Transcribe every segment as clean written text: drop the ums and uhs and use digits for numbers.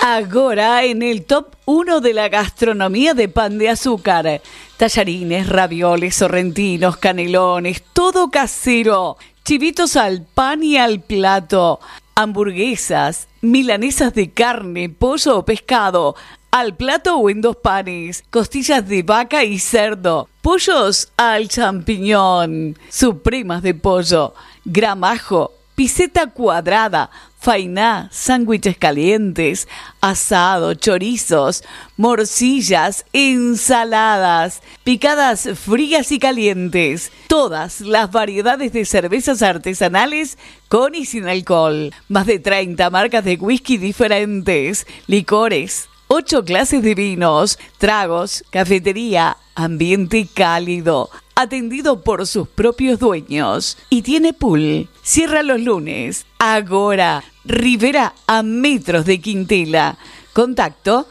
Agora en el top 1 de la gastronomía de pan de azúcar. Tallarines, ravioles, sorrentinos, canelones, todo casero. Chivitos al pan y al plato. Hamburguesas, milanesas de carne, pollo o pescado, al plato o en 2 panes. Costillas de vaca y cerdo. Pollos al champiñón. Supremas de pollo. Gramajo. Piseta cuadrada, fainá, sándwiches calientes, asado, chorizos, morcillas, ensaladas, picadas frías y calientes. Todas las variedades de cervezas artesanales con y sin alcohol. Más de 30 marcas de whisky diferentes, licores, 8 clases de vinos, tragos, cafetería, ambiente cálido. Atendido por sus propios dueños y tiene pool. Cierra los lunes. Agora, Rivera a metros de Quintela. Contacto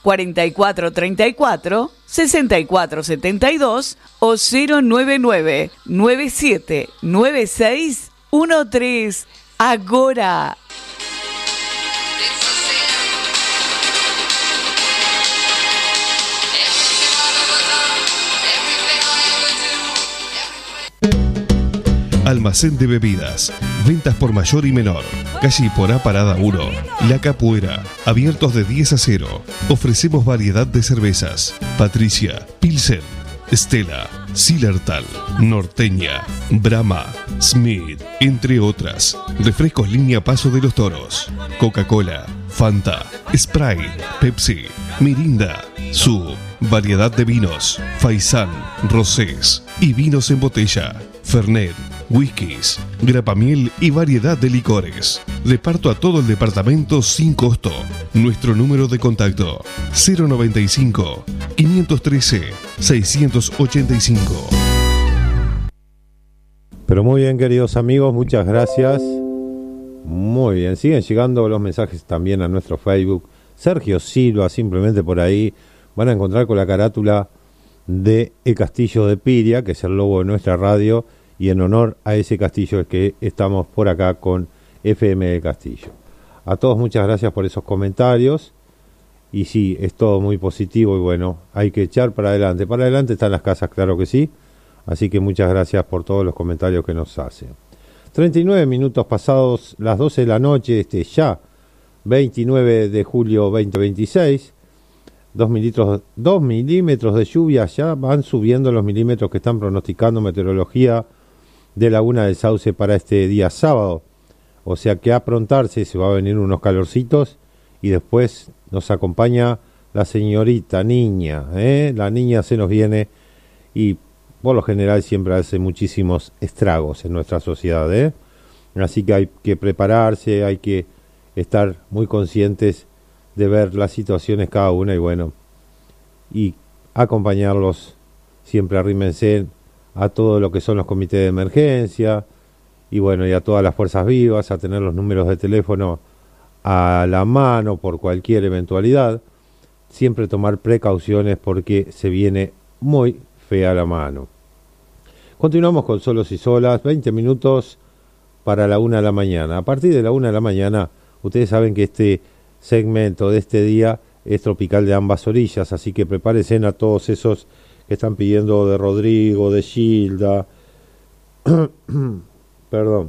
4434-6472 o 099-979613. Agora. Almacén de bebidas, ventas por mayor y menor, calle Iporá Parada 1, La Capuera, abiertos de 10 a 0. Ofrecemos variedad de cervezas, Patricia, Pilsen, Stella, Zillertal, Norteña, Brahma, Smith, entre otras. Refrescos línea Paso de los Toros, Coca-Cola, Fanta, Sprite, Pepsi, Mirinda, Sub, variedad de vinos, Faisán, Rosés y vinos en botella, Fernet, whiskies, grapamiel y variedad de licores. Reparto a todo el departamento sin costo. Nuestro número de contacto 095 513 685. Pero muy bien, queridos amigos, muchas gracias. Muy bien, siguen llegando los mensajes también a nuestro Facebook. Sergio Silva, simplemente por ahí van a encontrar con la carátula de El Castillo de Piria, que es el logo de nuestra radio, y en honor a ese castillo es que estamos por acá con FM del Castillo. A todos muchas gracias por esos comentarios, y sí, es todo muy positivo y bueno, hay que echar para adelante. Para adelante están las casas, claro que sí, así que muchas gracias por todos los comentarios que nos hacen. 39 minutos pasados las 12 de la noche, ya 29 de julio 2026, 2 milímetros de lluvia, ya van subiendo los milímetros que están pronosticando meteorología de Laguna del Sauce para este día sábado, o sea que a aprontarse, se va a venir unos calorcitos y después nos acompaña la señorita niña, la niña se nos viene y por lo general siempre hace muchísimos estragos en nuestra sociedad, así que hay que prepararse, hay que estar muy conscientes de ver las situaciones cada una y bueno, y acompañarlos, siempre arrímense a todo lo que son los comités de emergencia y bueno, y a todas las fuerzas vivas, a tener los números de teléfono a la mano por cualquier eventualidad, siempre tomar precauciones porque se viene muy fea la mano. Continuamos con Solos y Solas, 20 minutos para la 1 de la mañana. A partir de la 1 de la mañana, ustedes saben que este segmento de este día es tropical de ambas orillas, así que prepárense a todos esos que están pidiendo de Rodrigo, de Gilda, perdón,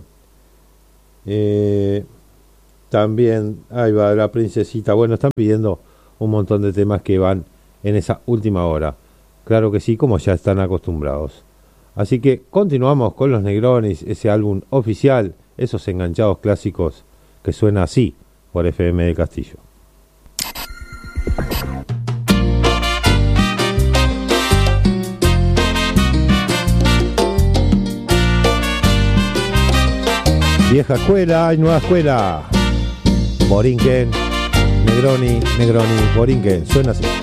también, ahí va la princesita, bueno, están pidiendo un montón de temas que van en esa última hora, claro que sí, como ya están acostumbrados. Así que continuamos con los Negronis, ese álbum oficial, esos enganchados clásicos que suena así por FM del Castillo. Vieja escuela, hay nueva escuela. Borinquen, Negroni, Borinquen, suena así.